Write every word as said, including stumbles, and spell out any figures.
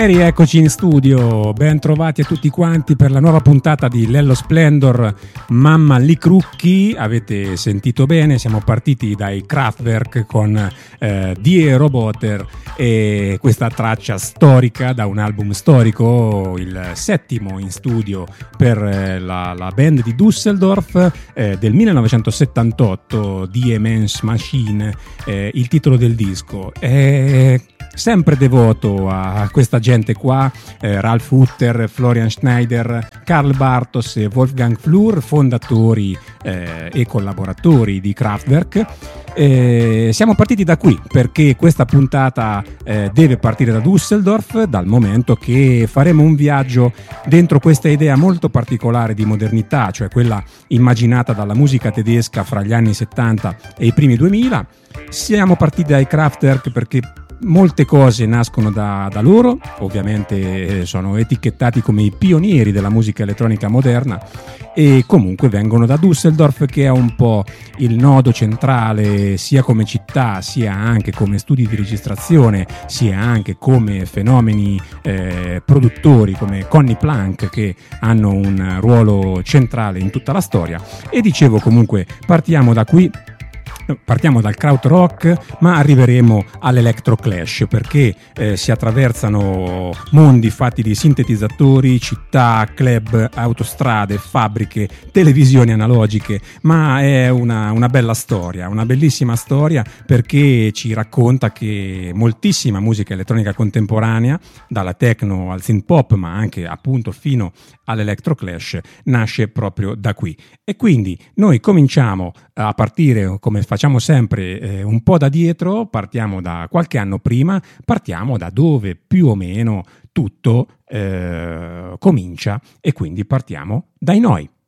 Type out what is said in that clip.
E rieccoci in studio, ben trovati a tutti quanti per la nuova puntata di Lello Splendor Mamma Li Crucchi. Avete sentito bene, siamo partiti dai Kraftwerk con eh, Die Roboter e questa traccia storica da un album storico, il settimo in studio per eh, la, la band di Düsseldorf eh, del millenovecentosettantotto, Die Mensch Machine, eh, il titolo del disco. È sempre devoto a questa gente qua, eh, Ralf Hutter, Florian Schneider, Karl Bartos e Wolfgang Flür, fondatori eh, e collaboratori di Kraftwerk. Eh, siamo partiti da qui perché questa puntata eh, deve partire da Düsseldorf, dal momento che faremo un viaggio dentro questa idea molto particolare di modernità, cioè quella immaginata dalla musica tedesca fra gli anni settanta e i primi duemila. Siamo partiti dai Kraftwerk perché molte cose nascono da, da loro, ovviamente sono etichettati come i pionieri della musica elettronica moderna e comunque vengono da Düsseldorf, che è un po' il nodo centrale sia come città, sia anche come studi di registrazione, sia anche come fenomeni eh, produttori come Conny Plank, che hanno un ruolo centrale in tutta la storia. E dicevo, comunque partiamo da qui. Partiamo dal krautrock, ma arriveremo all'electroclash, perché eh, si attraversano mondi fatti di sintetizzatori, città, club, autostrade, fabbriche, televisioni analogiche, ma è una, una bella storia, una bellissima storia, perché ci racconta che moltissima musica elettronica contemporanea, dalla techno al synth pop, ma anche appunto fino all'electroclash, nasce proprio da qui. E quindi noi cominciamo a partire, come facciamo sempre, eh, un po' da dietro, partiamo da qualche anno prima, partiamo da dove più o meno tutto eh, comincia, e quindi partiamo dai Noi.